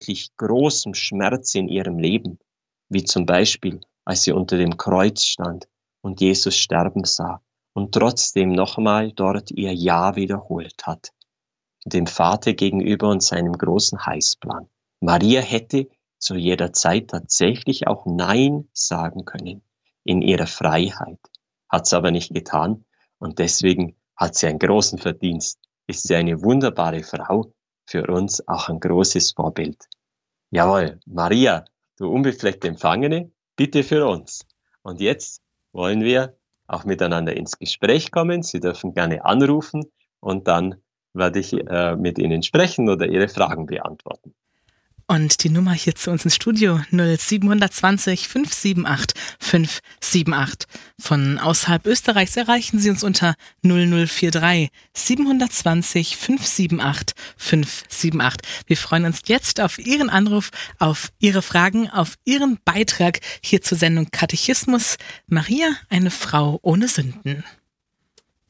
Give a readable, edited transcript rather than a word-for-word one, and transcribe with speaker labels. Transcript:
Speaker 1: wirklich großem Schmerz in ihrem Leben, wie zum Beispiel, als sie unter dem Kreuz stand und Jesus sterben sah und trotzdem nochmal dort ihr Ja wiederholt hat, dem Vater gegenüber und seinem großen Heilsplan. Maria hätte zu jeder Zeit tatsächlich auch Nein sagen können in ihrer Freiheit, hat es aber nicht getan und deswegen hat sie einen großen Verdienst, ist sie eine wunderbare Frau, für uns auch ein großes Vorbild. Jawohl, Maria, du unbefleckte Empfangene, bitte für uns. Und jetzt wollen wir auch miteinander ins Gespräch kommen. Sie dürfen gerne anrufen und dann werde ich mit Ihnen sprechen oder Ihre Fragen beantworten.
Speaker 2: Und die Nummer hier zu uns ins Studio 0720 578 578. Von außerhalb Österreichs erreichen Sie uns unter 0043 720 578 578. Wir freuen uns jetzt auf Ihren Anruf, auf Ihre Fragen, auf Ihren Beitrag hier zur Sendung Katechismus. Maria, eine Frau ohne Sünden.